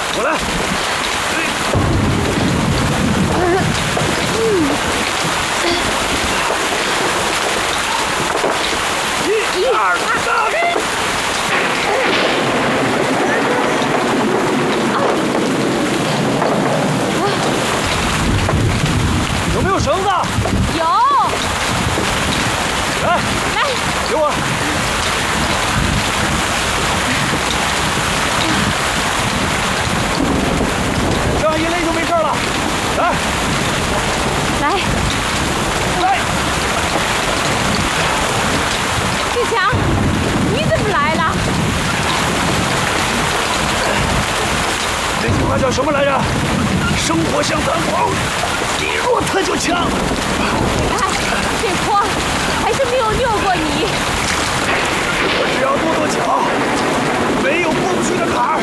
我来。1、2、3。有没有绳子？ 有。 来，给我。这样一勒就没事了。来。 志强，你怎么来了？ 这句话叫什么来着？生活像弹簧，一弱它就强。 你看，这坡还是没有拗过你。 我只要跺脚，没有过不去的坎儿。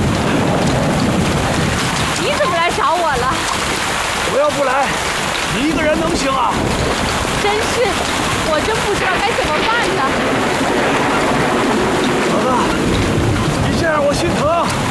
你怎么来找我了？ 我要不来，你一个人能行啊？ 真是，我真不知道该怎么办呢。 老大，你这样我心疼。